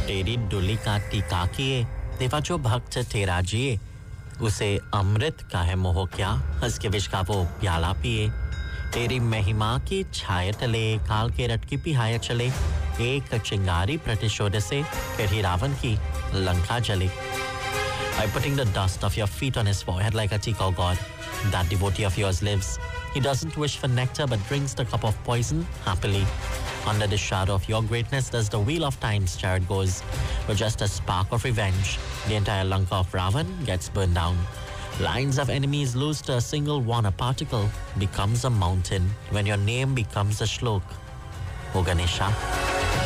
तेरी डुली का टीका किए देवा जो भक्त तेरा जिए उसे अमृत का है मोह क्या हंस के विष का वो प्याला पिए तेरी महिमा की छाया तले काल के रट की पिहाया चले एक चिंगारी प्रतिशोध से फिर ही रावण की लंका जले By putting the dust of your feet on his forehead like a tika, God, that devotee of yours lives. He doesn't wish for nectar but drinks the cup of poison happily. Under the shadow of your greatness does the wheel of time's chariot goes. With just a spark of revenge, the entire Lanka of Ravan gets burned down. Lines of enemies lose to a single one. A particle becomes a mountain when your name becomes a shlok. O Ganesha.